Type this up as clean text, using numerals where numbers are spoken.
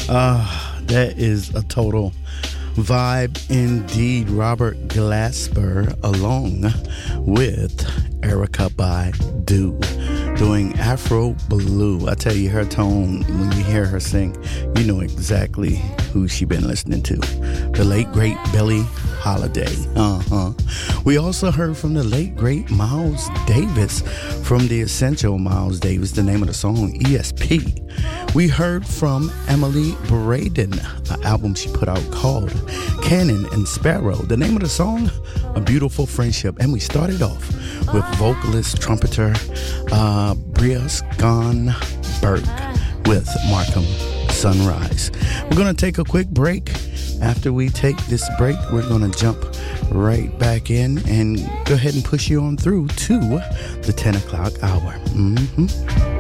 That is a total vibe indeed. Robert Glasper along with Erykah Badu doing Afro Blue. I tell you, her tone, when you hear her sing, you know exactly who she been listening to. The late, great Billie Holiday. We also heard from the late, great Miles Davis from The Essential Miles Davis, the name of the song, ESP. We heard from Emily Braden, an album she put out called Cannon and Sparrow. The name of the song, A Beautiful Friendship. And we started off with vocalist, trumpeter, Brias Gonberg with Markham Sunrise. We're going to take a quick break. After we take this break, we're going to jump right back in and go ahead and push you on through to the 10 o'clock hour.